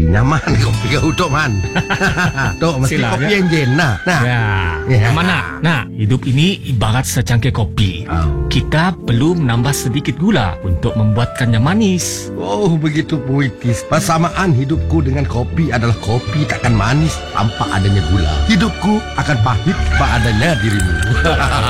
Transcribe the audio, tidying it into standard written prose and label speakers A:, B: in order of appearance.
A: nyaman kopi kau Tok Man. Tok mesti
B: Sila,
A: kopi
B: ya?
A: yang jen nah.
B: Ya. Mana? Nah, hidup ini ibarat secangkir kopi. Kita perlu menambah sedikit gula untuk membuatkannya manis.
A: Oh, begitu puitis. Persamaan hidupku dengan kopi adalah kopi takkan manis tanpa adanya gula. Hidupku akan pahit tanpa adanya dirimu.